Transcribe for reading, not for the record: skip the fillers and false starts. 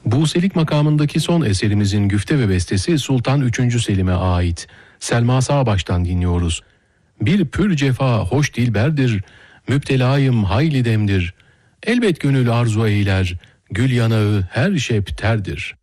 Buselik makamındaki son eserimizin güfte ve bestesi Sultan 3. Selim'e ait. Selma Sağbaş'tan dinliyoruz. Bir pür cefa hoş dilberdir, müptelayım hayli demdir. Elbet gönül arzu eyler, gül yanağı her şep terdir.